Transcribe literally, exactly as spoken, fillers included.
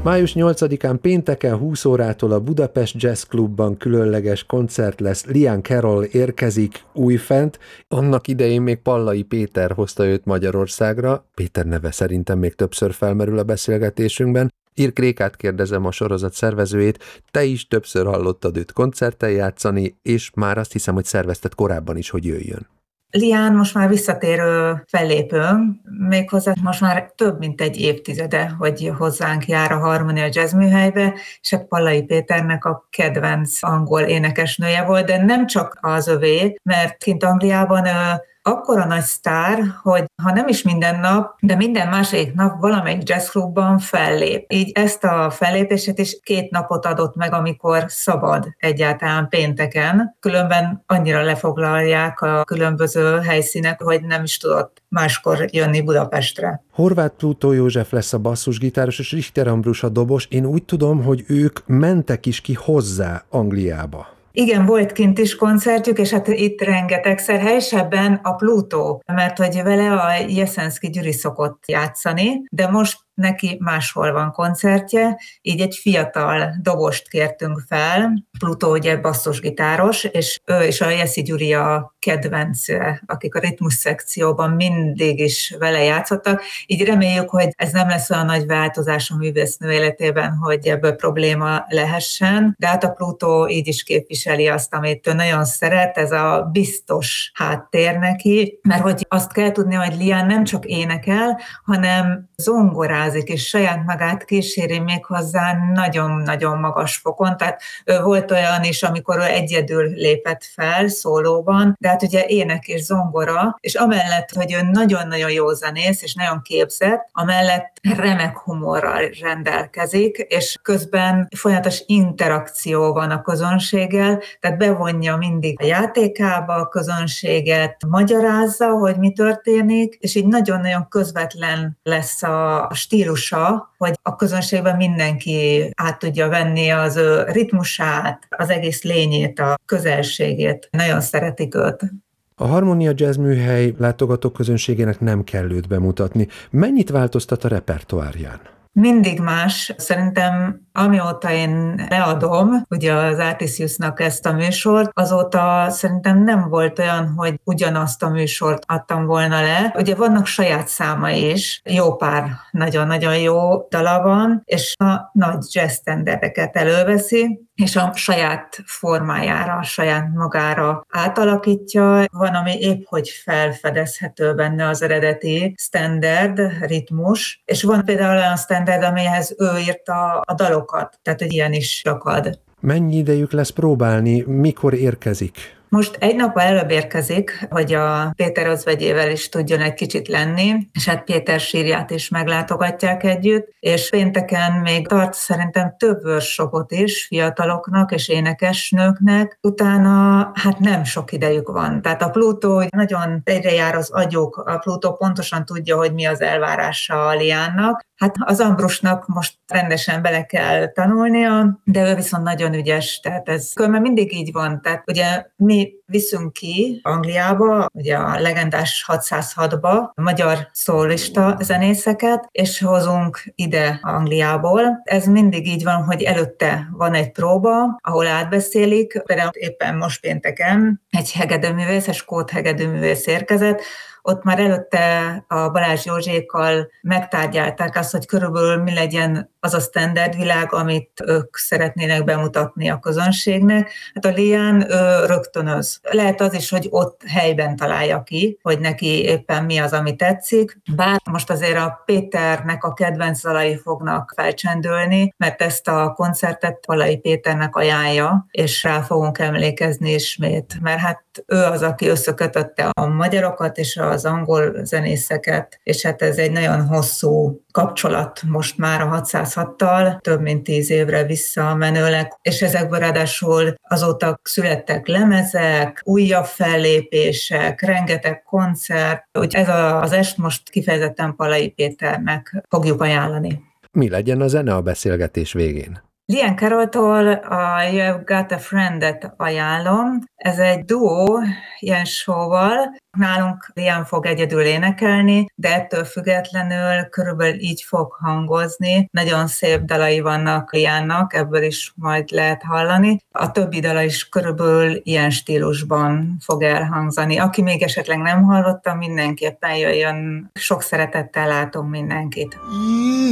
május nyolcadikán pénteken húsz órától a Budapest Jazz Clubban különleges koncert lesz. Liane Carroll érkezik újfent. Annak idején még Pallai Péter hozta őt Magyarországra. Péter neve szerintem még többször felmerül a beszélgetésünkben. Irk Rékát kérdezem, a sorozat szervezőjét. Te is többször hallottad őt koncerten játszani, és már azt hiszem, hogy szervezted korábban is, hogy jöjjön. Liane most már visszatérő fellépőm, méghozzá most már több mint egy évtizede, hogy hozzánk jár a Harmonia Jazz Műhelybe, és a Pallai Péternek a kedvenc angol énekesnője volt, de nem csak az övé, mert kint Angliában akkora nagy sztár, hogy ha nem is minden nap, de minden második nap valamelyik jazzklubban fellép. Így ezt a fellépését is két napot adott meg, amikor szabad egyáltalán pénteken. Különben annyira lefoglalják a különböző helyszínek, hogy nem is tudott máskor jönni Budapestre. Horváth Plutó József lesz a basszusgitáros, és Richter Ambrus a dobos. Én úgy tudom, hogy ők mentek is ki hozzá Angliába. Igen, volt kint is koncertjük, és hát itt rengetegszer, helyesebben a Plutó, mert hogy vele a Jeszenszky Gyuri szokott játszani, de most neki máshol van koncertje, így egy fiatal dobost kértünk fel, Plutó ugye basszusgitáros, és ő és a Jeszi Gyuri a kedvence, akik a ritmus szekcióban mindig is vele játszottak, így reméljük, hogy ez nem lesz olyan nagy változás a művésznő életében, hogy ebből probléma lehessen, de hát a Plutó így is képviseli azt, amit ő nagyon szeret, ez a biztos háttér neki, mert hogy azt kell tudni, hogy Liane nem csak énekel, hanem zongorál, és saját magát kíséri még hozzá nagyon-nagyon magas fokon. Tehát ő volt olyan is, amikor ő egyedül lépett fel szólóban, de hát ugye ének és zongora, és amellett, hogy ő nagyon-nagyon jó zenész, és nagyon képzett, amellett remek humorral rendelkezik, és közben folyamatos interakció van a közönséggel, tehát bevonja mindig a játékába a közönséget, magyarázza, hogy mi történik, és így nagyon-nagyon közvetlen lesz a stílusa, hogy a közönségben mindenki át tudja venni az ő ritmusát, az egész lényét, a közelségét. Nagyon szeretik őt. A Harmonia Jazz Műhely látogatók közönségének nem kell őt bemutatni. Mennyit változtat a repertoárján? Mindig más. Szerintem amióta én leadom, ugye az Artisiusnak ezt a műsort, azóta szerintem nem volt olyan, hogy ugyanazt a műsort adtam volna le. Ugye vannak saját számai is, jó pár nagyon-nagyon jó dala van, és a nagy jazz standardeket előveszi, és a saját formájára, a saját magára átalakítja. Van, ami épp hogy felfedezhető benne az eredeti standard, ritmus, és van például olyan standard, amihez ő írta a dalokat, tehát hogy ilyen is rakad. Mennyi idejük lesz próbálni, mikor érkezik? Most egy nappal előbb érkezik, hogy a Péter özvegyével is tudjon egy kicsit lenni, és hát Péter sírját is meglátogatják együtt, és pénteken még tart szerintem több workshopot is fiataloknak és énekesnőknek, utána hát nem sok idejük van. Tehát a Plutó nagyon egyre jár az agyuk, a Plutó pontosan tudja, hogy mi az elvárása a Liánnak. Hát az Ambrusnak most rendesen bele kell tanulnia, de ő viszont nagyon ügyes, tehát ez különben mindig így van. Tehát ugye mi viszünk ki Angliába, ugye a legendás hatszázhatba magyar szólista zenészeket, és hozunk ide Angliából. Ez mindig így van, hogy előtte van egy próba, ahol átbeszélik, például éppen most pénteken egy hegedűművész, egy skót hegedűművész érkezett, ott már előtte a Balázs Józsékkal megtárgyálták azt, hogy körülbelül mi legyen az a standard világ, amit ők szeretnének bemutatni a közönségnek. Hát a Liane ő rögtönöz. Lehet az is, hogy ott helyben találja ki, hogy neki éppen mi az, ami tetszik. Bár most azért a Péternek a kedvenc dalai fognak felcsendülni, mert ezt a koncertet Pallai Péternek ajánlja, és rá fogunk emlékezni ismét. Mert hát ő az, aki összekötötte a magyarokat és az angol zenészeket, és hát ez egy nagyon hosszú kapcsolat most már a hatszázhattal, több mint tíz évre visszamenőleg, és ezekből ráadásul azóta születtek lemezek, újabb fellépések, rengeteg koncert, úgyhogy ez az est most kifejezetten Pallai Péternek fogjuk ajánlani. Mi legyen a zene a beszélgetés végén? Liam Carrolltól a You've Got a Friend-et ajánlom. Ez egy duó ilyen showval. Nálunk Liam fog egyedül énekelni, de ettől függetlenül körülbelül így fog hangozni. Nagyon szép dalai vannak Liamnak, ebből is majd lehet hallani. A többi dala is körülbelül ilyen stílusban fog elhangzani. Aki még esetleg nem hallotta, mindenképpen jöjjön. Sok szeretettel látom mindenkit.